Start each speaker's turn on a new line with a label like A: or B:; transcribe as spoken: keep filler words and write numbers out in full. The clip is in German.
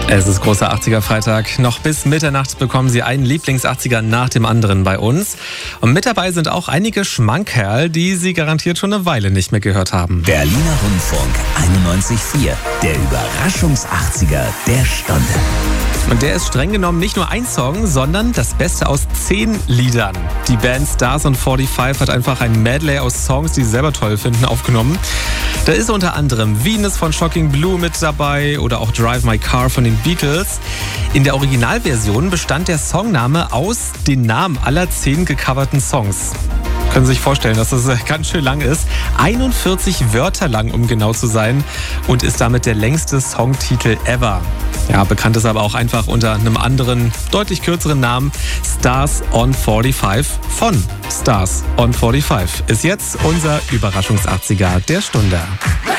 A: Es ist großer achtziger-Freitag. Noch bis Mitternacht bekommen Sie einen Lieblings-achtziger nach dem anderen bei uns. Und mit dabei sind auch einige Schmankerl, die Sie garantiert schon eine Weile nicht mehr gehört haben.
B: Berliner Rundfunk einundneunzig Komma vier, der Überraschungs-achtziger der Stunde.
A: Und der ist streng genommen nicht nur ein Song, sondern das Beste aus zehn Liedern. Die Band Stars on forty-five hat einfach ein Medley aus Songs, die sie selber toll finden, aufgenommen. Da ist unter anderem Venus von Shocking Blue mit dabei oder auch Drive My Car von den Beatles. In der Originalversion bestand der Songname aus den Namen aller zehn gecoverten Songs. Können Sie sich vorstellen, dass das ganz schön lang ist. einundvierzig Wörter lang, um genau zu sein, und ist damit der längste Songtitel ever. Ja, bekannt ist aber auch einfach unter einem anderen, deutlich kürzeren Namen. Stars on forty-five von Stars on forty-five ist jetzt unser Überraschungs-achtziger der Stunde.